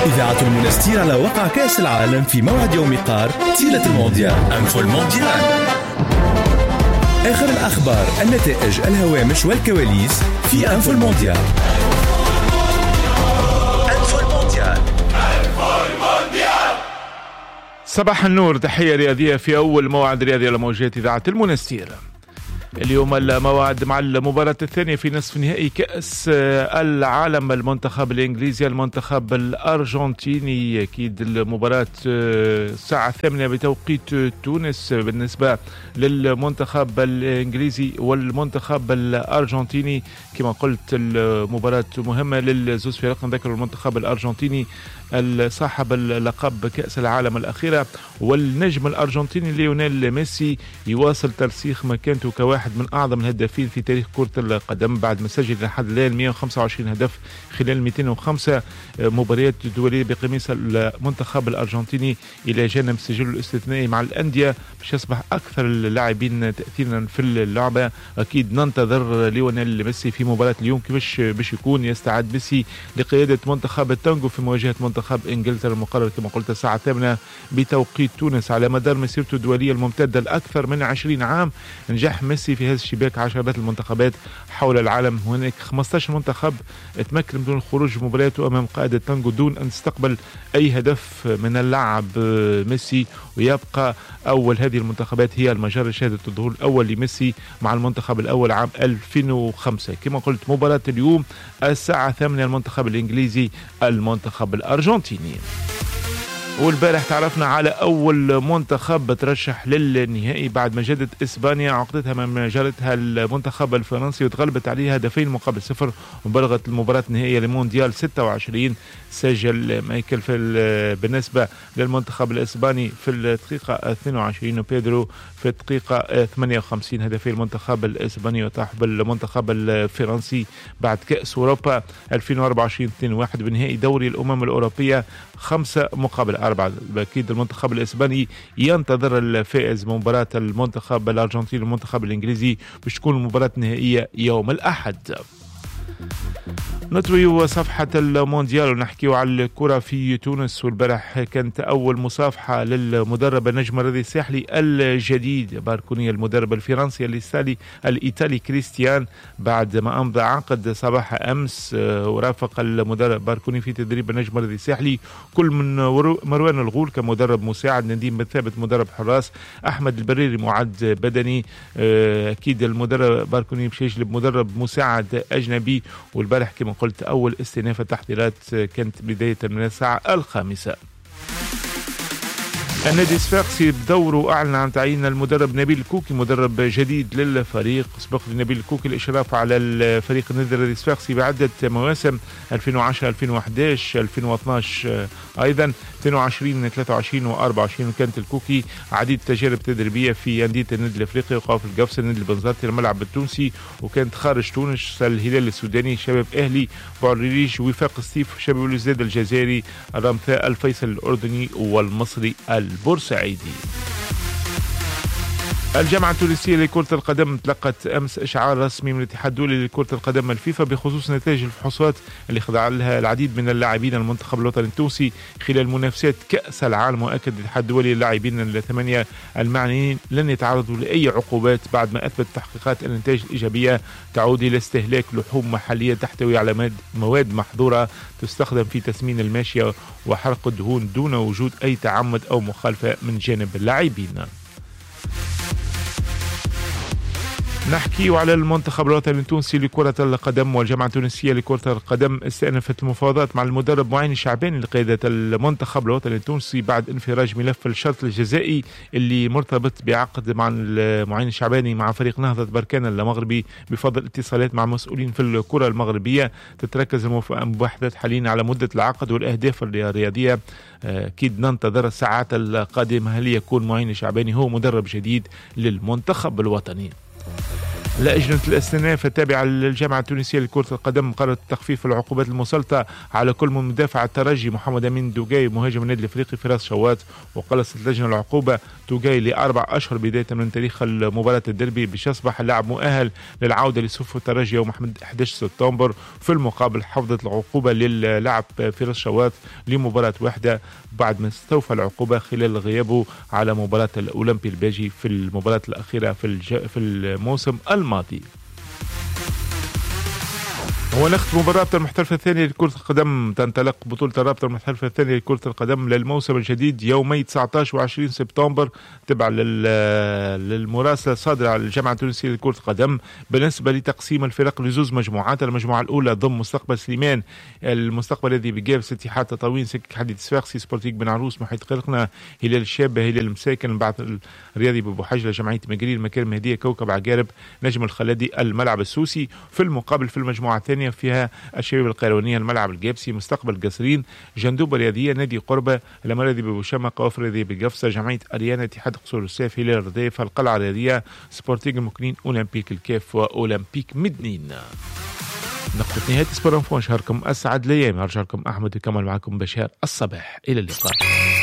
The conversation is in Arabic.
إذاعة المنستير على وقع كأس العالم في موعد يوم قار تيلة المونديال أنفو المونديال. آخر الأخبار، النتائج، الهوامش والكواليس في أنفو المونديال. أنفو المونديال. صباح النور، تحية رياضية في أول موعد رياضي على موجات إذاعة المنستير. اليوم الموعد مع المباراة الثانية في نصف نهائي كأس العالم، المنتخب الإنجليزي المنتخب الأرجنتيني. أكيد المباراة الساعة 8 بتوقيت تونس بالنسبة للمنتخب الإنجليزي والمنتخب الأرجنتيني. كما قلت المباراة مهمة للزوز فرق. نذكر المنتخب الأرجنتيني صاحب اللقب كأس العالم الأخيرة، والنجم الأرجنتيني ليونيل ميسي يواصل ترسيخ مكانته كواحد من أعظم الهدافين في تاريخ كرة القدم بعد ما سجل لحد الآن 125 هدف خلال 205 مباريات دولية بقميص المنتخب الأرجنتيني، إلى جانب سجله الاستثنائي مع الأندية باش يصبح أكثر اللاعبين تأثيرا في اللعبة. أكيد ننتظر ليونيل ميسي في مباراة اليوم كيفاش باش يكون يستعد ميسي لقيادة منتخب التانجو في مواجهة منتخب إنجلترا المقرر كما قلت الساعة 8 بتوقيت تونس. على مدار مسيرته الدولية الممتدة لأكثر من 20 عام نجح ميسي في هذا الشباك عشرات المنتخبات حول العالم. هناك 15 منتخب تمكن بدون الخروج مبارياته أمام قائد التانجو دون أن تستقبل أي هدف من اللعب ميسي، ويبقى أول هذه المنتخبات هي المجر شهادة الظهور الأول لميسي مع المنتخب الأول عام 2005. كما قلت مباراة اليوم الساعة 8 المنتخب الإنجليزي المنتخب الأرجنتيني. والبارح تعرفنا على أول منتخب ترشح للنهائي بعد ما جدت إسبانيا عقدتها من جارتها المنتخب الفرنسي وتغلبت عليها 2-0 وبلغت المباراة النهائية لمونديال 26. سجل مايكل بالنسبة للمنتخب الإسباني في الدقيقة 22 وبيدرو في الدقيقة 58 هدفي المنتخب الإسباني، وتحب المنتخب الفرنسي بعد كأس أوروبا 2024 2-1 بنهائي دوري الأمم الأوروبية 5-4. أكيد المنتخب الإسباني ينتظر الفائز مباراة المنتخب الأرجنتيني والمنتخب الإنجليزي باش تكون المباراة النهائية يوم الأحد. نطوي صفحة المونديال ونحكي على الكرة في تونس. والبارح كانت أول مصافحة للمدرب النجم الرياضي الساحلي الجديد باركوني، المدرب الفرنسي الإيطالي كريستيان، بعد ما أمضى عقد صباح أمس ورافق المدرب باركوني في تدريب النجم الرياضي الساحلي كل من مروان الغول كمدرب مساعد، نديم بن ثابت مدرب حراس، أحمد البريري معد بدني. أكيد المدرب باركوني باش يجلب مدرب مساعد أجنبي. والبارح كما قلت أول استئناف التحضيرات كانت بداية من الساعة 5. النادي الصفاقسي بدوره أعلن عن تعيين المدرب نبيل الكوكي مدرب جديد للفريق. سبق لنبيل الكوكي الإشراف على الفريق النادي الصفاقسي بعدة مواسم 2010 2011 2012 أيضا 22 23 و24. وكانت الكوكي عديد تجارب تدريبية في أندية النادي الأفريقي وقاف القفص النادي البنزرتي الملعب التونسي، وكانت خارج تونس الهلال السوداني، شباب أهلي، بعريريج، وفاق ستيف، شباب الوزداد الجزائري، الرمثاء، الفيصل الأردني، والمصري البورسعيدي. الجامعة التونسية لكرة القدم تلقت أمس إشعار رسمي من الاتحاد الدولي لكرة القدم الفيفا بخصوص نتائج الفحوصات اللي خضع لها العديد من اللاعبين المنتخب الوطني التونسي خلال منافسات كأس العالم. وأكد الاتحاد الدولي اللاعبين الثمانية المعنيين لن يتعرضوا لأي عقوبات بعد ما أثبت تحقيقات النتائج الإيجابية تعود إلى استهلاك لحوم محلية تحتوي على مواد محظورة تستخدم في تسمين الماشية وحرق الدهون دون وجود أي تعمد أو مخالفة من جانب اللاعبين. نحكي على المنتخب الوطني التونسي لكرة القدم. والجامعة التونسية لكرة القدم استأنفت المفاوضات مع المدرب معين الشعباني لقيادة المنتخب الوطني التونسي بعد انفراج ملف الشرط الجزائي اللي مرتبط بعقد مع المعين الشعباني مع فريق نهضة بركان المغربي بفضل اتصالات مع مسؤولين في الكرة المغربية. تتركز المباحثات حاليا على مدة العقد والأهداف الرياضية. أكيد ننتظر الساعات القادمة هل يكون معين الشعباني هو مدرب جديد للمنتخب الوطني. لجنة الاستئناف التابعة للجامعة التونسية لكرة القدم قررت تخفيف العقوبات المسلطة على كل من مدافع الترجي محمد أمين دوغاي مهاجم النادي الأفريقي فراس شوات. وقلصت اللجنة العقوبة دوغاي ل4 أشهر بداية من تاريخ المباراة الدربي باش يصبح اللاعب مؤهل للعودة لصفوف الترجي يوم 11 سبتمبر. في المقابل حفظت العقوبة للاعب فراس شوات لمباراة واحدة بعد ما استوفى العقوبة خلال غيابه على مباراة الأولمبي الباجي في المباراة الأخيرة في الموسم الماضي. ونختم مباراة المحترفة الثانية لكرة القدم. تنطلق بطولة الرابطة المحترفة الثانية لكرة القدم للموسم الجديد يومي 19 و20 سبتمبر تبع للمراسلة الصادرة على الجامعة التونسية لكرة القدم بالنسبة لتقسيم الفرق لزوز مجموعات. المجموعة الأولى ضم مستقبل سليمان المستقبل الذي بجابس اتحاد تطاوين سكك حديد صفاقسي سبورتيك بن عروس محيط قرقنا هلال الشابة هلال المساكن البعث الرياضي ببو حجلة جمعية مجرير مكارم هدية كوكب عقارب نجم الخلدي الملعب السوسي. في المقابل في المجموعة الثانية فيها الشباب القيروانية الملعب الجابسي مستقبل قصرين جندوبة رياضية نادي قربة الأمراضي ببوشمة قوافر رياضية بقفصة جمعية أريانا اتحاد قصور السيف هلال الرديف القلعة الرياضية سبورتيك المكنين أولمبيك الكاف وأولمبيك مدنين. نقطة نهاية سبور انفو. شهركم أسعد الأيام. أرجع لكم أحمد وكمل معكم بشار الصباح. إلى اللقاء.